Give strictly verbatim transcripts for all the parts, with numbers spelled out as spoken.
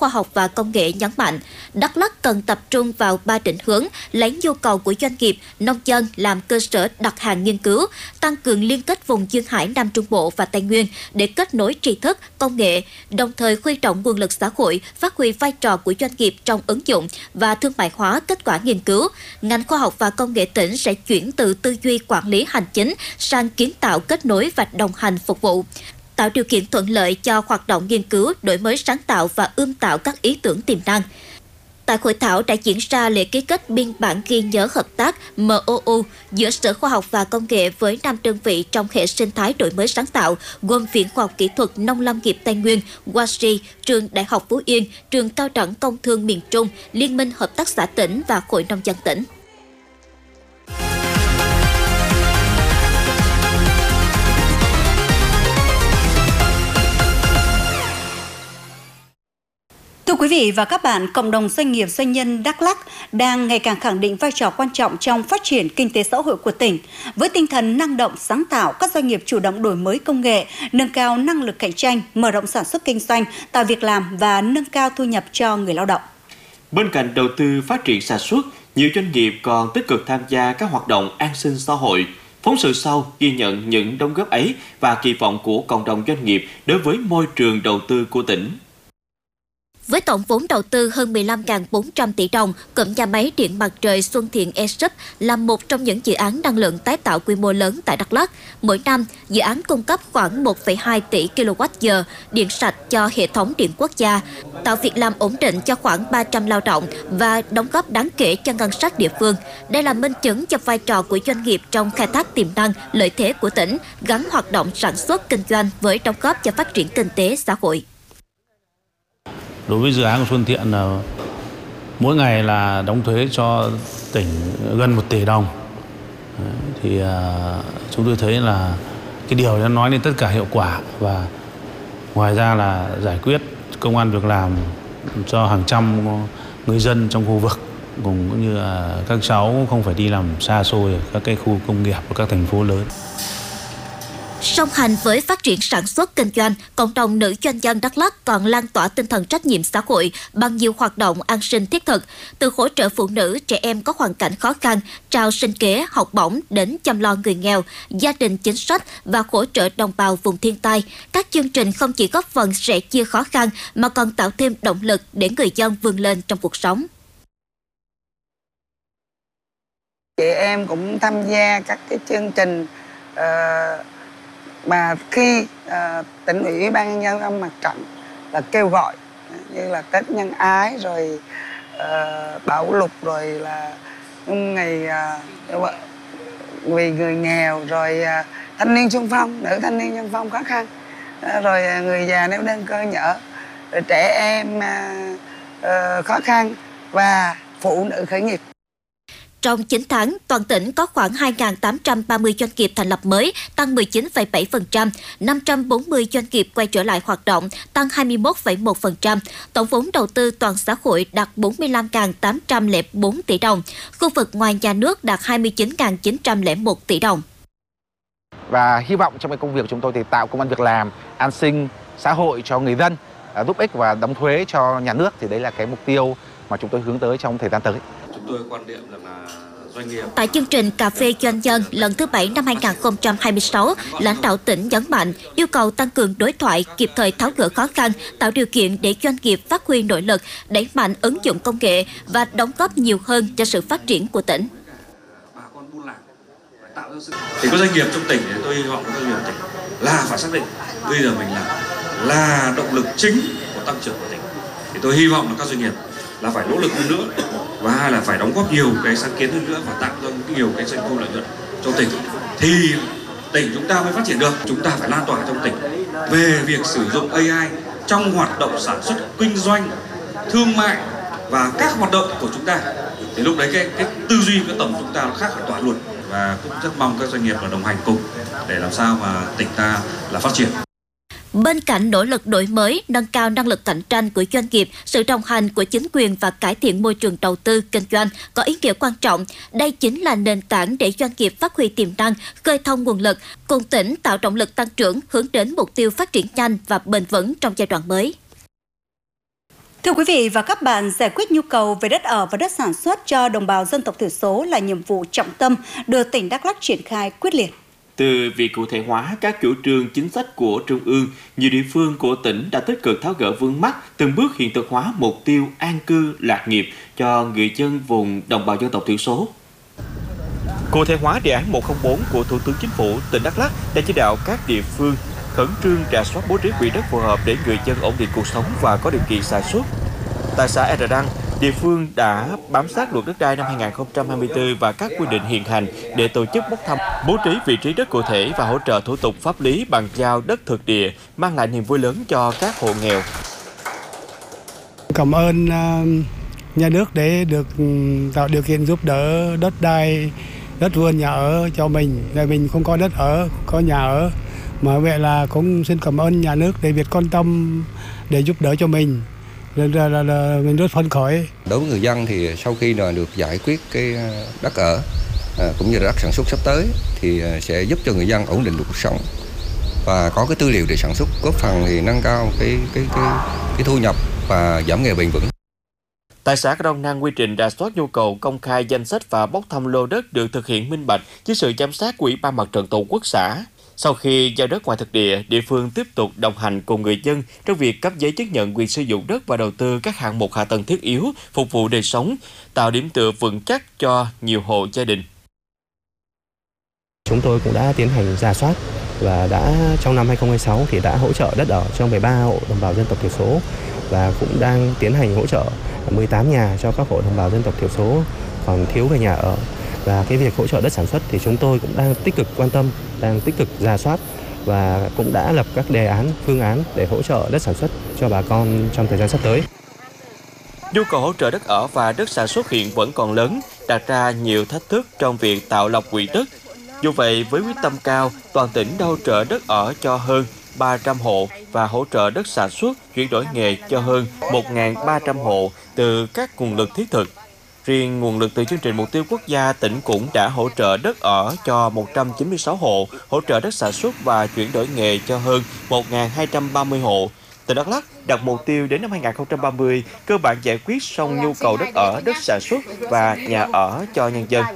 Khoa học và Công nghệ nhấn mạnh, Đắk Lắk cần tập trung vào ba định hướng, lấy nhu cầu của doanh nghiệp, nông dân làm cơ sở đặt hàng nghiên cứu, tăng cường liên kết vùng duyên hải Nam Trung Bộ và Tây Nguyên để kết nối tri thức, công nghệ, đồng thời huy động nguồn lực xã hội, phát huy vai trò của doanh nghiệp trong ứng dụng và thương mại hóa kết quả nghiên cứu. Ngành khoa học và công nghệ tỉnh sẽ chuyển từ tư duy quản lý hành chính sang kiến tạo, kết nối và đồng hành phục vụ, tạo điều kiện thuận lợi cho hoạt động nghiên cứu, đổi mới sáng tạo và ươm tạo các ý tưởng tiềm năng. Tại hội thảo đã diễn ra lễ ký kết biên bản ghi nhớ hợp tác M O U giữa Sở Khoa học và Công nghệ với năm đơn vị trong hệ sinh thái đổi mới sáng tạo, gồm Viện Khoa học Kỹ thuật Nông lâm nghiệp Tây Nguyên, W A S I, Trường Đại học Phú Yên, Trường Cao đẳng Công thương miền Trung, Liên minh Hợp tác xã tỉnh và Hội Nông dân tỉnh. Thưa quý vị và các bạn, cộng đồng doanh nghiệp doanh nhân Đắk Lắk đang ngày càng khẳng định vai trò quan trọng trong phát triển kinh tế xã hội của tỉnh. Với tinh thần năng động, sáng tạo, các doanh nghiệp chủ động đổi mới công nghệ, nâng cao năng lực cạnh tranh, mở rộng sản xuất kinh doanh, tạo việc làm và nâng cao thu nhập cho người lao động. Bên cạnh đầu tư phát triển sản xuất, nhiều doanh nghiệp còn tích cực tham gia các hoạt động an sinh xã hội. Phóng sự sau ghi nhận những đóng góp ấy và kỳ vọng của cộng đồng doanh nghiệp đối với môi trường đầu tư của tỉnh. Với tổng vốn đầu tư hơn mười lăm nghìn bốn trăm tỷ đồng, cụm nhà máy điện mặt trời Xuân Thiện e súp là một trong những dự án năng lượng tái tạo quy mô lớn tại Đắk Lắk. Mỗi năm, dự án cung cấp khoảng một phẩy hai tỷ ki lô oát giờ điện sạch cho hệ thống điện quốc gia, tạo việc làm ổn định cho khoảng ba trăm lao động và đóng góp đáng kể cho ngân sách địa phương. Đây là minh chứng cho vai trò của doanh nghiệp trong khai thác tiềm năng, lợi thế của tỉnh, gắn hoạt động sản xuất kinh doanh với đóng góp cho phát triển kinh tế xã hội. Đối với dự án của Xuân Thiện là mỗi ngày là đóng thuế cho tỉnh gần một tỷ đồng. Thì uh, chúng tôi thấy là cái điều nó nói lên tất cả hiệu quả, và ngoài ra là giải quyết công ăn việc làm cho hàng trăm người dân trong khu vực, cũng như là các cháu không phải đi làm xa xôi ở các cái khu công nghiệp và các thành phố lớn. Song hành với phát triển sản xuất kinh doanh, cộng đồng nữ doanh nhân Đắk Lắk còn lan tỏa tinh thần trách nhiệm xã hội bằng nhiều hoạt động an sinh thiết thực, từ hỗ trợ phụ nữ, trẻ em có hoàn cảnh khó khăn, trao sinh kế, học bổng đến chăm lo người nghèo, gia đình chính sách và hỗ trợ đồng bào vùng thiên tai. Các chương trình không chỉ góp phần sẻ chia khó khăn mà còn tạo thêm động lực để người dân vươn lên trong cuộc sống. Chị em cũng tham gia các cái chương trình uh... mà khi uh, tỉnh ủy ban nhân dân mặt trận là kêu gọi như là Tết nhân ái, rồi uh, bão lụt, rồi là ngày uh, vì người nghèo, rồi uh, thanh niên xung phong, nữ thanh niên xung phong khó khăn, uh, rồi uh, người già neo đơn cơ nhở, rồi trẻ em uh, uh, khó khăn và phụ nữ khởi nghiệp. Trong chín tháng, toàn tỉnh có khoảng hai nghìn tám trăm ba mươi doanh nghiệp thành lập mới, tăng mười chín phẩy bảy phần trăm, năm trăm bốn mươi doanh nghiệp quay trở lại hoạt động, tăng hai mươi mốt phẩy một phần trăm. Tổng vốn đầu tư toàn xã hội đạt bốn mươi lăm nghìn tám trăm lẻ bốn tỷ đồng, khu vực ngoài nhà nước đạt hai mươi chín nghìn chín trăm lẻ một tỷ đồng. Và hy vọng trong cái công việc của chúng tôi thì tạo công ăn việc làm, an sinh xã hội cho người dân, giúp ích và đóng thuế cho nhà nước, thì đấy là cái mục tiêu mà chúng tôi hướng tới trong thời gian tới. Chúng tôi quan điểm rằng là doanh nghiệp. Tại chương trình Cà phê Doanh nhân lần thứ bảy năm hai nghìn không trăm hai mươi sáu, lãnh đạo tỉnh nhấn mạnh yêu cầu tăng cường đối thoại, kịp thời tháo gỡ khó khăn, tạo điều kiện để doanh nghiệp phát huy nội lực, đẩy mạnh ứng dụng công nghệ và đóng góp nhiều hơn cho sự phát triển của tỉnh. Thì có doanh nghiệp trong tỉnh thì tôi hy vọng các doanh nghiệp tỉnh là phải xác định bây giờ mình là là động lực chính của tăng trưởng của tỉnh. Thì tôi hy vọng là các doanh nghiệp là phải nỗ lực hơn nữa, và hai là phải đóng góp nhiều cái sáng kiến hơn nữa và tạo ra nhiều cái doanh thu lợi nhuận cho tỉnh, thì tỉnh chúng ta mới phát triển được. Chúng ta phải lan tỏa trong tỉnh về việc sử dụng a i trong hoạt động sản xuất, kinh doanh, thương mại và các hoạt động của chúng ta. Thì lúc đấy cái, cái tư duy, cái tầm chúng ta nó khác hoàn toàn luôn, và cũng rất mong các doanh nghiệp là đồng hành cùng để làm sao mà tỉnh ta là phát triển. Bên cạnh nỗ lực đổi mới, nâng cao năng lực cạnh tranh của doanh nghiệp, sự đồng hành của chính quyền và cải thiện môi trường đầu tư kinh doanh có ý nghĩa quan trọng. Đây chính là nền tảng để doanh nghiệp phát huy tiềm năng, khơi thông nguồn lực, cùng tỉnh tạo động lực tăng trưởng hướng đến mục tiêu phát triển nhanh và bền vững trong giai đoạn mới. Thưa quý vị và các bạn, giải quyết nhu cầu về đất ở và đất sản xuất cho đồng bào dân tộc thiểu số là nhiệm vụ trọng tâm được tỉnh Đắk Lắk triển khai quyết liệt. Từ việc cụ thể hóa các chủ trương chính sách của Trung ương, nhiều địa phương của tỉnh đã tích cực tháo gỡ vướng mắc, từng bước hiện thực hóa mục tiêu an cư lạc nghiệp cho người dân vùng đồng bào dân tộc thiểu số. Cụ thể hóa đề án một không bốn của Thủ tướng Chính phủ, tỉnh Đắk Lắk đã chỉ đạo các địa phương khẩn trương rà soát bố trí quỹ đất phù hợp để người dân ổn định cuộc sống và có điều kiện sản xuất. Tại xã E Đăng, địa phương đã bám sát luật đất đai năm hai nghìn không trăm hai mươi tư và các quy định hiện hành để tổ chức bốc thăm, bố trí vị trí đất cụ thể và hỗ trợ thủ tục pháp lý bàn giao đất thực địa, mang lại niềm vui lớn cho các hộ nghèo. Cảm ơn nhà nước để được tạo điều kiện giúp đỡ đất đai, đất vườn, nhà ở cho mình. Để mình không có đất ở, có nhà ở. Mà vậy là cũng xin cảm ơn nhà nước để việc quan tâm để giúp đỡ cho mình. Là, là, là, là mình rất phấn khởi. Đối với người dân thì sau khi là được giải quyết cái đất ở à, cũng như là đất sản xuất sắp tới thì sẽ giúp cho người dân ổn định được cuộc sống và có cái tư liệu để sản xuất, góp phần thì nâng cao cái cái cái cái thu nhập và giảm nghèo bền vững. Tại xã Crong Năng, quy trình rà soát nhu cầu, công khai danh sách và bốc thăm lô đất được thực hiện minh bạch dưới sự giám sát của Ủy ban Mặt trận Tổ quốc xã. Sau khi giao đất ngoài thực địa, địa phương tiếp tục đồng hành cùng người dân trong việc cấp giấy chứng nhận quyền sử dụng đất và đầu tư các hạng mục hạ tầng thiết yếu phục vụ đời sống, tạo điểm tựa vững chắc cho nhiều hộ gia đình. Chúng tôi cũng đã tiến hành rà soát và đã trong năm hai không hai sáu thì đã hỗ trợ đất ở cho mười ba hộ đồng bào dân tộc thiểu số và cũng đang tiến hành hỗ trợ mười tám nhà cho các hộ đồng bào dân tộc thiểu số còn thiếu về nhà ở. Và cái việc hỗ trợ đất sản xuất thì chúng tôi cũng đang tích cực quan tâm, đang tích cực rà soát và cũng đã lập các đề án, phương án để hỗ trợ đất sản xuất cho bà con trong thời gian sắp tới. Nhu cầu hỗ trợ đất ở và đất sản xuất hiện vẫn còn lớn, đặt ra nhiều thách thức trong việc tạo lập quỹ đất. Dù vậy, với quyết tâm cao, toàn tỉnh đã hỗ trợ đất ở cho hơn ba trăm hộ và hỗ trợ đất sản xuất, chuyển đổi nghề cho hơn một nghìn ba trăm hộ từ các nguồn lực thiết thực. Riêng nguồn lực từ chương trình mục tiêu quốc gia, tỉnh cũng đã hỗ trợ đất ở cho một trăm chín mươi sáu hộ, hỗ trợ đất sản xuất và chuyển đổi nghề cho hơn một nghìn hai trăm ba mươi hộ. Tỉnh Đắk Lắk đặt mục tiêu đến năm hai nghìn không trăm ba mươi cơ bản giải quyết xong nhu cầu đất ở, đất sản xuất và nhà ở cho nhân dân.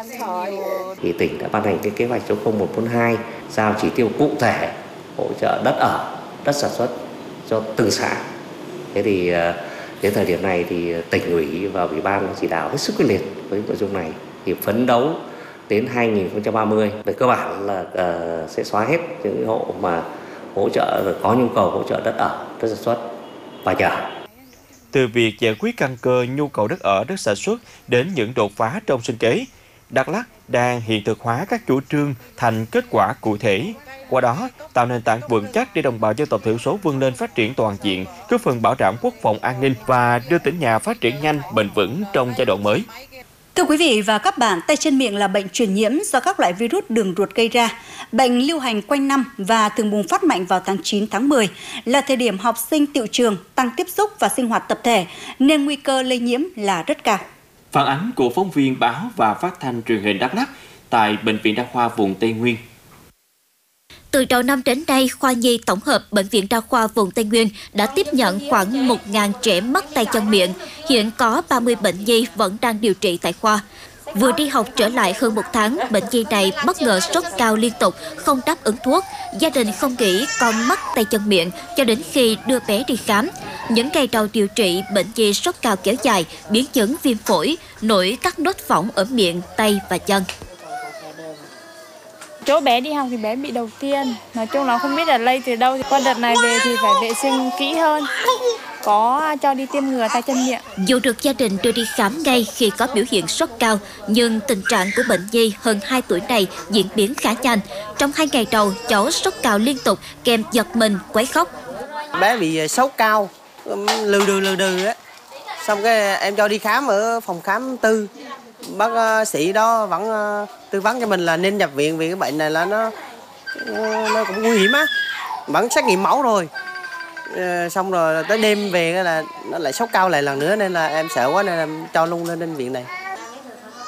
Thì tỉnh đã ban hành cái kế hoạch số không một bốn hai giao chỉ tiêu cụ thể hỗ trợ đất ở, đất sản xuất cho từng xã. Thế thì đến thời điểm này thì tỉnh ủy và ủy ban chỉ đạo hết sức quyết liệt với nội dung này, thì phấn đấu đến hai nghìn không trăm ba mươi về cơ bản là uh, sẽ xóa hết những hộ mà hỗ trợ rồi có nhu cầu hỗ trợ đất ở, đất sản xuất và nhà ở. Từ việc giải quyết căn cơ nhu cầu đất ở, đất sản xuất đến những đột phá trong sinh kế, Đắk Lắk đang hiện thực hóa các chủ trương thành kết quả cụ thể. Qua đó, tạo nền tảng vững chắc để đồng bào dân tộc thiểu số vươn lên phát triển toàn diện, góp phần bảo đảm quốc phòng an ninh và đưa tỉnh nhà phát triển nhanh, bền vững trong giai đoạn mới. Thưa quý vị và các bạn, tay chân miệng là bệnh truyền nhiễm do các loại virus đường ruột gây ra. Bệnh lưu hành quanh năm và thường bùng phát mạnh vào tháng chín, tháng mười, là thời điểm học sinh tựu trường, tăng tiếp xúc và sinh hoạt tập thể, nên nguy cơ lây nhiễm là rất cao. Phản ánh của phóng viên báo và phát thanh truyền hình Đắk Lắk tại Bệnh viện Đa khoa vùng Tây Nguyên. Từ đầu năm đến nay, khoa nhi tổng hợp Bệnh viện Đa khoa vùng Tây Nguyên đã tiếp nhận khoảng một nghìn trẻ mắc tay chân miệng. Hiện có ba mươi bệnh nhi vẫn đang điều trị tại khoa. Vừa đi học trở lại hơn một tháng, bệnh nhi này bất ngờ sốt cao liên tục, không đáp ứng thuốc. Gia đình không nghĩ con mắc tay chân miệng cho đến khi đưa bé đi khám. Những ngày đầu điều trị, bệnh nhi sốt cao kéo dài, biến chứng viêm phổi, nổi các nốt phỏng ở miệng, tay và chân. Chỗ bé đi học thì bé bị đầu tiên, nói chung là không biết là lây từ đâu. Qua đợt này về thì phải vệ sinh kỹ hơn, có cho đi tiêm ngừa tay chân miệng. Dù được gia đình đưa đi khám ngay khi có biểu hiện sốt cao, nhưng tình trạng của bệnh nhi hơn hai tuổi này diễn biến khá nhanh. Trong hai ngày đầu, cháu sốt cao liên tục, kèm giật mình, quấy khóc. Bé bị sốt cao, lừ đừ lừ đừ á, xong cái em cho đi khám ở phòng khám tư. Bác sĩ đó vẫn tư vấn cho mình là nên nhập viện vì cái bệnh này là nó nó cũng nguy hiểm á, vẫn xét nghiệm máu rồi, xong rồi tới đêm về là nó lại sốt cao lại lần nữa nên là em sợ quá nên là cho luôn lên bệnh viện này.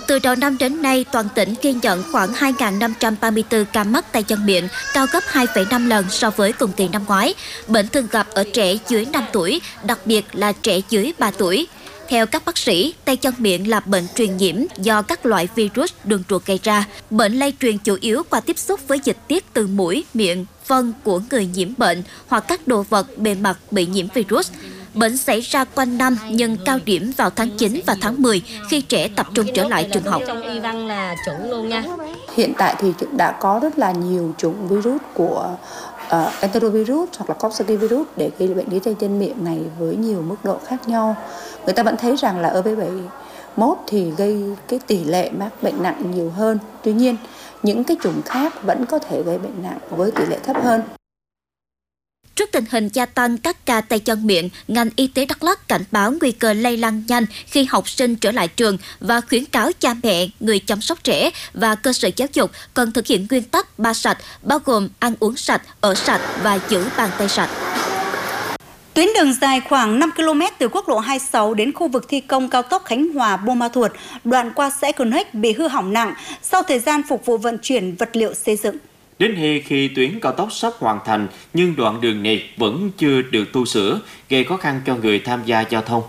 Từ đầu năm đến nay, toàn tỉnh ghi nhận khoảng hai nghìn năm trăm ba mươi tư ca mắc tay chân miệng, cao gấp hai phẩy năm lần so với cùng kỳ năm ngoái. Bệnh thường gặp ở trẻ dưới năm tuổi, đặc biệt là trẻ dưới ba tuổi. Theo các bác sĩ, tay chân miệng là bệnh truyền nhiễm do các loại virus đường ruột gây ra. Bệnh lây truyền chủ yếu qua tiếp xúc với dịch tiết từ mũi, miệng, phân của người nhiễm bệnh hoặc các đồ vật bề mặt bị nhiễm virus. Bệnh xảy ra quanh năm nhưng cao điểm vào tháng chín và tháng mười khi trẻ tập trung trở lại trường học. Trong y văn là chuẩn luôn nha. Hiện tại thì đã có rất là nhiều chủng virus của uh, enterovirus hoặc là Coxsackie virus để gây bệnh lý tay chân miệng này với nhiều mức độ khác nhau. Người ta vẫn thấy rằng là ở B bảy mốt thì gây cái tỷ lệ mắc bệnh nặng nhiều hơn. Tuy nhiên, những cái chủng khác vẫn có thể gây bệnh nặng với tỷ lệ thấp hơn. Trước tình hình gia tăng các ca tay chân miệng, ngành y tế Đắk Lắk cảnh báo nguy cơ lây lan nhanh khi học sinh trở lại trường và khuyến cáo cha mẹ, người chăm sóc trẻ và cơ sở giáo dục cần thực hiện nguyên tắc ba sạch, bao gồm ăn uống sạch, ở sạch và giữ bàn tay sạch. Tuyến đường dài khoảng năm ki lô mét từ quốc lộ hai mươi sáu đến khu vực thi công cao tốc Khánh Hòa - Buôn Ma Thuột, đoạn qua xã Connect bị hư hỏng nặng sau thời gian phục vụ vận chuyển vật liệu xây dựng. Đến nay khi tuyến cao tốc sắp hoàn thành nhưng đoạn đường này vẫn chưa được tu sửa, gây khó khăn cho người tham gia giao thông.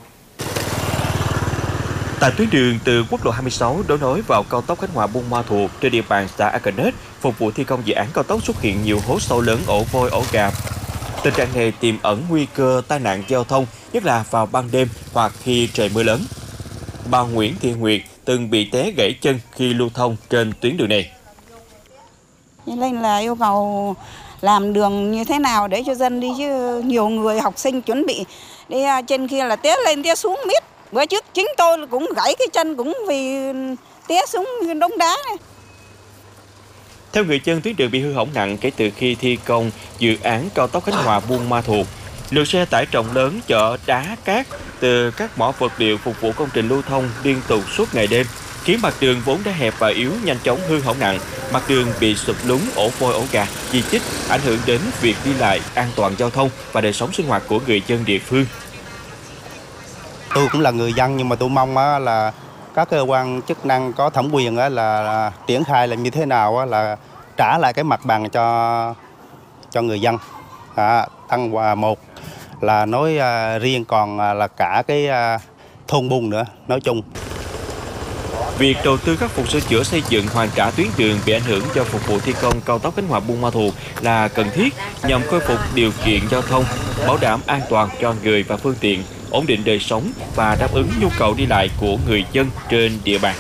Tại tuyến đường từ quốc lộ hai mươi sáu đấu nối vào cao tốc Khánh Hòa - Buôn Ma Thuột trên địa bàn xã Akenet, phục vụ thi công dự án cao tốc xuất hiện nhiều hố sâu lớn, ổ vôi, ổ gà. Tình trạng này tiềm ẩn nguy cơ tai nạn giao thông, nhất là vào ban đêm hoặc khi trời mưa lớn. Bà Nguyễn Thị Nguyệt từng bị té gãy chân khi lưu thông trên tuyến đường này. Nên là yêu cầu làm đường như thế nào để cho dân đi, chứ nhiều người học sinh chuẩn bị đi trên kia là té lên té xuống miết. Bữa trước chính tôi cũng gãy cái chân cũng vì té xuống đống đá này. Theo người dân, tuyến đường bị hư hỏng nặng kể từ khi thi công dự án cao tốc Khánh Hòa - Buôn Ma Thuột. Lượng xe tải trọng lớn chở đá cát từ các mỏ vật liệu phục vụ công trình lưu thông liên tục suốt ngày đêm, khiến mặt đường vốn đã hẹp và yếu nhanh chóng hư hỏng nặng. Mặt đường bị sụp lún, ổ vôi, ổ gà, di chích, ảnh hưởng đến việc đi lại, an toàn giao thông và đời sống sinh hoạt của người dân địa phương. Tôi cũng là người dân nhưng mà tôi mong là các cơ quan chức năng có thẩm quyền là triển khai làm như thế nào là trả lại cái mặt bằng cho cho người dân. À, Tăng Hòa một là nói riêng, còn là cả cái thôn Bung nữa nói chung. Việc đầu tư khắc phục sửa chữa xây dựng hoàn trả tuyến đường bị ảnh hưởng do phục vụ thi công cao tốc Khánh Hòa - Buôn Ma Thuột là cần thiết nhằm khôi phục điều kiện giao thông, bảo đảm an toàn cho người và phương tiện, ổn định đời sống và đáp ứng nhu cầu đi lại của người dân trên địa bàn.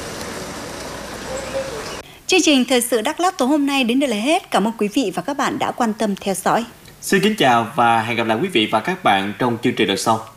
Chương trình Thời sự Đắk Lắk tối hôm nay đến đây là hết. Cảm ơn quý vị và các bạn đã quan tâm theo dõi. Xin kính chào và hẹn gặp lại quý vị và các bạn trong chương trình lần sau.